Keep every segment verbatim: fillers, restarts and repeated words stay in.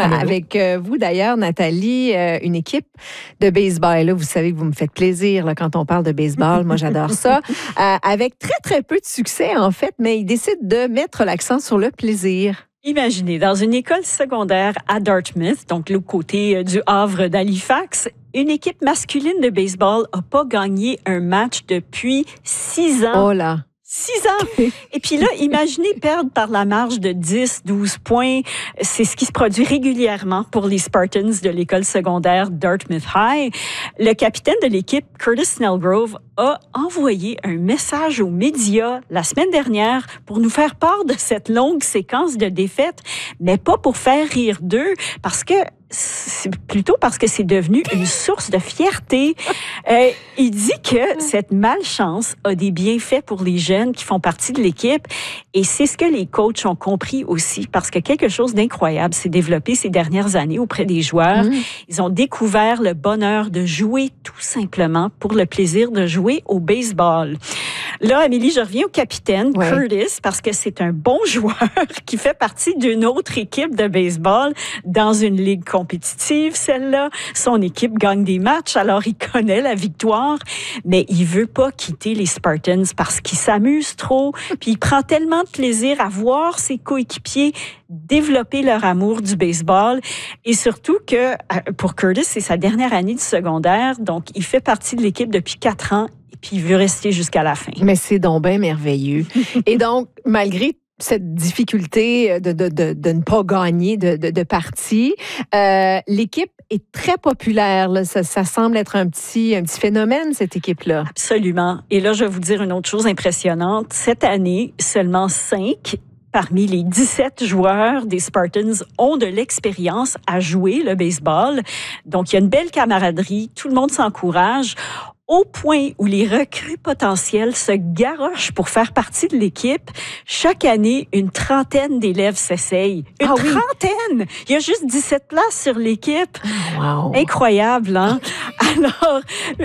Allô. Avec euh, vous d'ailleurs, Nathalie, euh, une équipe de baseball. Et là, vous savez que vous me faites plaisir là, quand on parle de baseball. Moi, j'adore ça. Euh, avec très, très peu de succès, en fait, mais ils décident de mettre l'accent sur le plaisir. Imaginez, dans une école secondaire à Dartmouth, donc l'autre côté du havre d'Halifax, une équipe masculine de baseball n'a pas gagné un match depuis six ans. Oh là! Six ans! Et puis là, imaginez perdre par la marge de dix, douze points. C'est ce qui se produit régulièrement pour les Spartans de l'école secondaire Dartmouth High. Le capitaine de l'équipe, Curtis Snellgrove, a envoyé un message aux médias la semaine dernière pour nous faire part de cette longue séquence de défaites, mais pas pour faire rire d'eux, parce que c'est plutôt parce que c'est devenu une source de fierté. Euh, il dit que cette malchance a des bienfaits pour les jeunes qui font partie de l'équipe et c'est ce que les coachs ont compris aussi parce que quelque chose d'incroyable s'est développé ces dernières années auprès des joueurs. Mmh. Ils ont découvert le bonheur de jouer tout simplement pour le plaisir de jouer au baseball. Là, Amélie, je reviens au capitaine, ouais. Curtis, parce que c'est un bon joueur qui fait partie d'une autre équipe de baseball dans une ligue compétitive, celle-là. Son équipe gagne des matchs, alors il connaît la victoire, mais il veut pas quitter les Spartans parce qu'il s'amuse trop, puis il prend tellement de plaisir à voir ses coéquipiers développer leur amour du baseball et surtout que pour Curtis, c'est sa dernière année de secondaire, donc il fait partie de l'équipe depuis quatre ans puis il veut rester jusqu'à la fin. Mais c'est donc bien merveilleux. Et donc, malgré cette difficulté de, de, de, de ne pas gagner de, de, de partie, euh, l'équipe est très populaire. Là. Ça, ça semble être un petit, un petit phénomène, cette équipe-là. Absolument. Et là, je vais vous dire une autre chose impressionnante. Cette année, seulement cinq parmi les dix-sept joueurs des Spartans ont de l'expérience à jouer le baseball. Donc, il y a une belle camaraderie. Tout le monde s'encourage. Au point où les recrues potentielles se garochent pour faire partie de l'équipe, chaque année, une trentaine d'élèves s'essayent. Une ah trentaine! Oui. Il y a juste dix-sept places sur l'équipe. Wow. Incroyable, hein? Alors,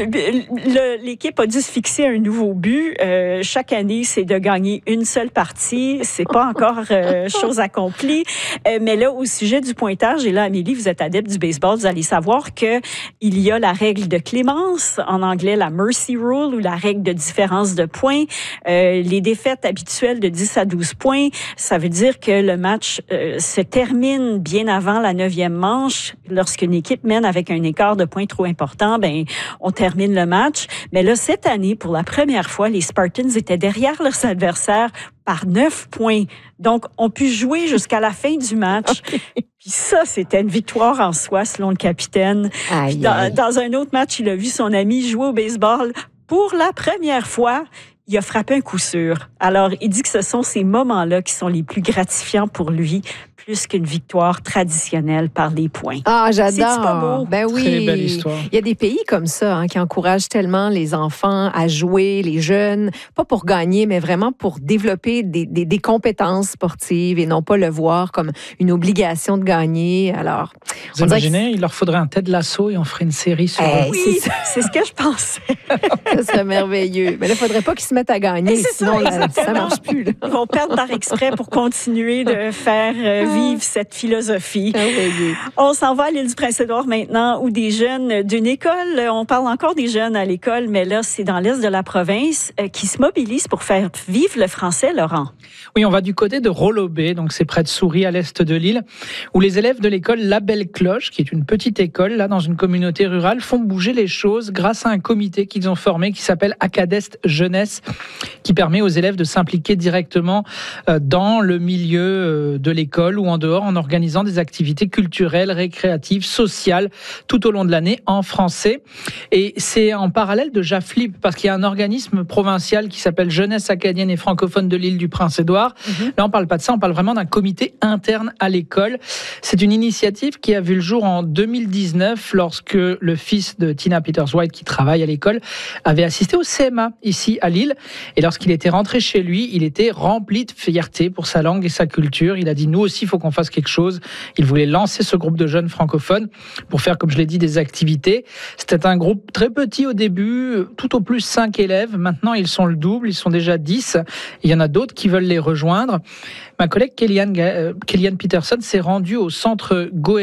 le, l'équipe a dû se fixer un nouveau but. Euh, chaque année, c'est de gagner une seule partie. C'est pas encore euh, chose accomplie. Euh, mais là, au sujet du pointage, et là, Amélie, vous êtes adepte du baseball, vous allez savoir que il y a la règle de clémence, en anglais, la mercy rule ou la règle de différence de points. Euh, les défaites habituelles de dix à douze points, ça veut dire que le match euh, se termine bien avant la neuvième manche. Lorsqu'une équipe mène avec un écart de points trop important, ben on termine le match. Mais là, cette année, pour la première fois, les Spartans étaient derrière leurs adversaires par neuf points. Donc, on pu jouer jusqu'à la fin du match. Okay. Puis ça, c'était une victoire en soi, selon le capitaine. Aïe, dans, aïe. dans un autre match, il a vu son ami jouer au baseball. Pour la première fois, il a frappé un coup sûr. Alors, il dit que ce sont ces moments-là qui sont les plus gratifiants pour lui, plus qu'une victoire traditionnelle par les points. Ah, j'adore. C'est pas beau? Ben oui. Très belle histoire. Il y a des pays comme ça hein, qui encouragent tellement les enfants à jouer, les jeunes, pas pour gagner, mais vraiment pour développer des, des, des compétences sportives et non pas le voir comme une obligation de gagner. Alors, vous imaginez, que... il leur faudrait un Ted Lasso et on ferait une série sur hey, oui, c'est, c'est ce que je pensais. Ça serait merveilleux. Mais là, il ne faudrait pas qu'ils se mettent à gagner, sinon ça, là, ça marche plus. Là. Ils vont perdre par exprès pour continuer de faire euh, vivre cette philosophie. Ah, oui. On s'en va à l'île du Prince-Édouard maintenant, où des jeunes d'une école, on parle encore des jeunes à l'école, mais là, c'est dans l'est de la province, euh, qui se mobilisent pour faire vivre le français, Laurent. Oui, on va du côté de Rollo-Bay, donc c'est près de Souris, à l'est de l'île, où les élèves de l'école La Belle Cloche, qui est une petite école, là, dans une communauté rurale, font bouger les choses grâce à un comité qu'ils ont formé qui s'appelle Acadest Jeunesse, qui permet aux élèves de s'impliquer directement dans le milieu de l'école ou en dehors en organisant des activités culturelles, récréatives, sociales tout au long de l'année en français. Et c'est en parallèle de Jaflip, parce qu'il y a un organisme provincial qui s'appelle Jeunesse acadienne et francophone de l'île du Prince-Édouard. Mmh. Là, on ne parle pas de ça, on parle vraiment d'un comité interne à l'école. C'est une initiative qui a vu le jour en deux mille dix-neuf lorsque le fils de Tina Peters-White, qui travaille à l'école, avait assisté au C M A ici à Lille. Et lorsqu'il était rentré chez lui, il était rempli de fierté pour sa langue et sa culture. Il a dit, nous aussi, il faut qu'on fasse quelque chose. Il voulait lancer ce groupe de jeunes francophones pour faire, comme je l'ai dit, des activités. C'était un groupe très petit au début, tout au plus cinq élèves. Maintenant, ils sont le double, ils sont déjà dix. Il y en a d'autres qui veulent les rejoindre. Ma collègue Kellyanne, euh, Kellyanne Peterson s'est rendue au centre Goé